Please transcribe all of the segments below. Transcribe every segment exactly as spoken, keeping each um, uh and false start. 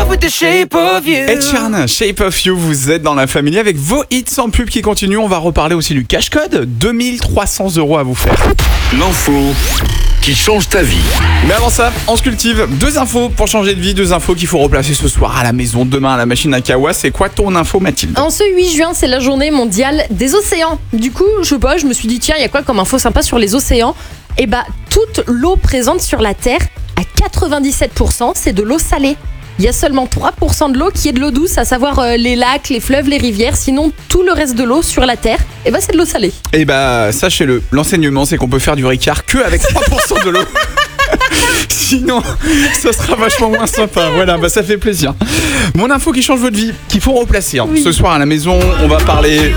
with the shape of you. Ed Sheeran, Shape of You, vous êtes dans la famille avec vos hits sans pub qui continuent. On va reparler aussi du cash code, deux mille trois cents euros à vous faire. L'info qui change ta vie. Mais avant ça, on se cultive. Deux infos pour changer de vie, deux infos qu'il faut replacer ce soir à la maison, demain à la machine à kawa. C'est quoi ton info, Mathilde? En ce huit juin, c'est la journée mondiale des océans. Du coup, je sais pas, je me suis dit, tiens, il y a quoi comme info sympa sur les océans? Eh bah, toute l'eau présente sur la Terre, à quatre-vingt-dix-sept pour cent, c'est de l'eau salée. Il y a seulement trois pour cent de l'eau qui est de l'eau douce, à savoir euh, les lacs, les fleuves, les rivières. Sinon, tout le reste de l'eau sur la Terre, eh ben, c'est de l'eau salée. Eh bah, sachez-le, l'enseignement, c'est qu'on peut faire du Ricard que avec trois pour cent de l'eau. Sinon, ça sera vachement moins sympa. Voilà, bah ça fait plaisir. Mon info qui change votre vie, qu'il faut replacer. Hein. Oui. Ce soir à la maison, on va parler...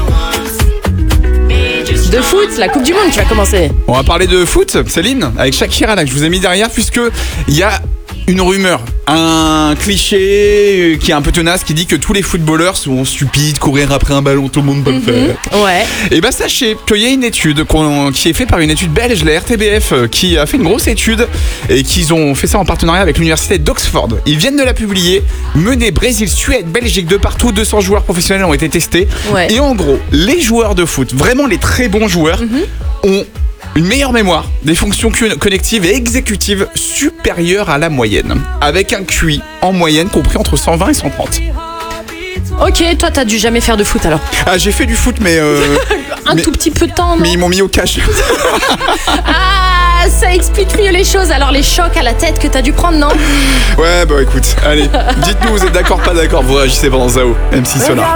De foot, la Coupe du Monde qui va commencer. On va parler de foot, Céline, avec Shakira là, que je vous ai mis derrière, puisque il y a une rumeur, un cliché qui est un peu tenace, qui dit que tous les footballeurs sont stupides, courir après un ballon, tout le monde peut le faire. Ouais. Et bah sachez qu'il y a une étude qu'on- qui est faite par une étude belge, la R T B F, qui a fait une grosse étude et qu'ils ont fait ça en partenariat avec l'université d'Oxford. Ils viennent de la publier, menée Brésil, Suède, Belgique, de partout, deux cents joueurs professionnels ont été testés. Ouais. Et en gros, les joueurs de foot, vraiment les très bons joueurs, ont une meilleure mémoire, des fonctions co- connectives et exécutives supérieures à la moyenne, avec un Q I en moyenne compris entre cent vingt et cent trente. Ok, toi, t'as dû jamais faire de foot alors. Ah, j'ai fait du foot, mais euh, Un mais- tout petit peu de temps, non? mais ils m'ont mis au cash. Ah, ça explique mieux les choses. Alors, les chocs à la tête que t'as dû prendre, non? Ouais, bah écoute, allez, dites-nous, vous êtes d'accord, pas d'accord, vous réagissez pendant Zao, M six Solar.